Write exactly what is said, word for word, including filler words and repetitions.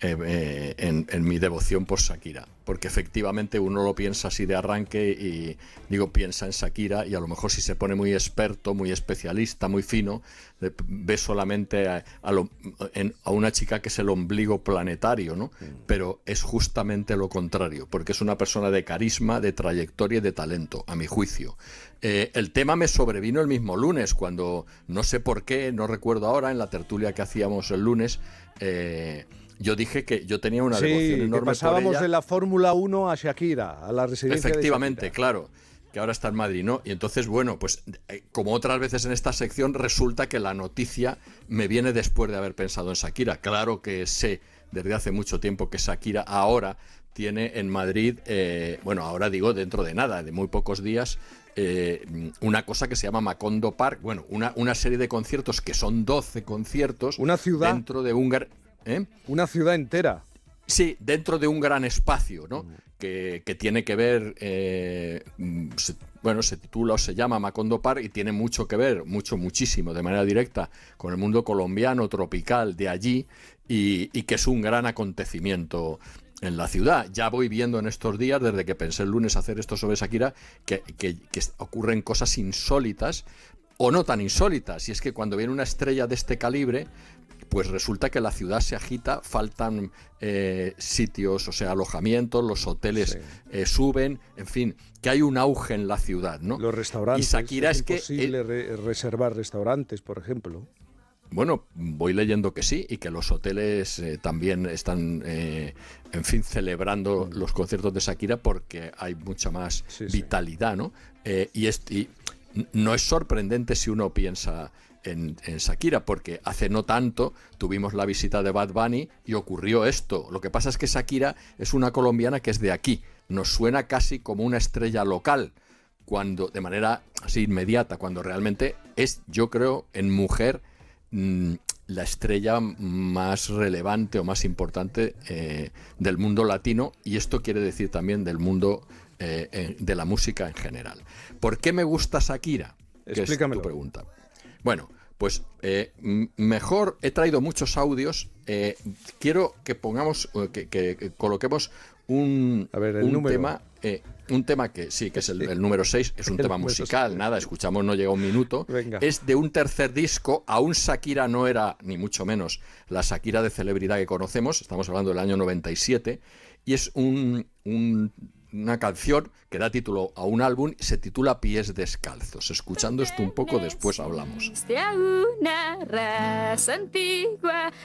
eh, eh, en, en mi devoción por Shakira, porque efectivamente uno lo piensa así de arranque y digo, piensa en Shakira y a lo mejor si se pone muy experto, muy especialista, muy fino, ve solamente a, a, lo, en, a una chica que es el ombligo planetario, ¿no? Pero es justamente lo contrario, porque es una persona de carisma, de trayectoria y de talento, a mi juicio. Eh, el tema me sobrevino el mismo lunes, cuando no sé por qué, no recuerdo ahora, en la tertulia que hacíamos el lunes, eh, yo dije que yo tenía una sí, devoción enorme que pasábamos por ella. de la Fórmula uno a Shakira, a la residencia Efectivamente, de Shakira. claro, que ahora está en Madrid, ¿no? Y entonces, bueno, pues eh, como otras veces en esta sección, resulta que la noticia me viene después de haber pensado en Shakira. Claro que sé desde hace mucho tiempo que Shakira ahora tiene en Madrid, eh, bueno, ahora digo dentro de nada, de muy pocos días, eh, una cosa que se llama Macondo Park, bueno, una, una serie de conciertos que son doce conciertos. Una ciudad. Dentro de un... Gar- ¿eh? Una ciudad entera. Sí, dentro de un gran espacio, ¿no? Mm. Que, que tiene que ver, eh, se, bueno, se titula o se llama Macondo Park y tiene mucho que ver, mucho, muchísimo, de manera directa, con el mundo colombiano, tropical, de allí, y, y que es un gran acontecimiento en la ciudad. Ya voy viendo en estos días, desde que pensé el lunes hacer esto sobre Shakira, que, que, que ocurren cosas insólitas, o no tan insólitas, y es que cuando viene una estrella de este calibre, pues resulta que la ciudad se agita, faltan eh, sitios, o sea, alojamientos, los hoteles sí. eh, suben, en fin, que hay un auge en la ciudad, ¿no? Los restaurantes, y Shakira es, es imposible que, eh, re- reservar restaurantes, por ejemplo. Bueno, voy leyendo que sí, y que los hoteles eh, también están, eh, en fin, celebrando mm. los conciertos de Shakira porque hay mucha más sí, vitalidad, sí. ¿no? Eh, y, es, y no es sorprendente si uno piensa en, en Shakira, porque hace no tanto tuvimos la visita de Bad Bunny y ocurrió esto. Lo que pasa es que Shakira es una colombiana que es de aquí, nos suena casi como una estrella local, cuando de manera así inmediata, cuando realmente es, yo creo, en mujer, mmm, la estrella más relevante o más importante eh, del mundo latino, y esto quiere decir también del mundo eh, de la música en general. ¿Por qué me gusta Shakira? Explícamelo. Es tu pregunta. Bueno, pues eh, mejor, he traído muchos audios, eh, quiero que pongamos, que, que, que coloquemos un, A ver, el un número. tema, eh, un tema que sí, que es el, el número seis, es un tema musical, nada, escuchamos, no llega un minuto, Venga. Es de un tercer disco, aún Shakira no era, ni mucho menos, la Shakira de celebridad que conocemos, estamos hablando del año noventa y siete, y es un... un una canción que da título a un álbum, se titula Pies Descalzos. Escuchando esto un poco, después hablamos. Una raza antigua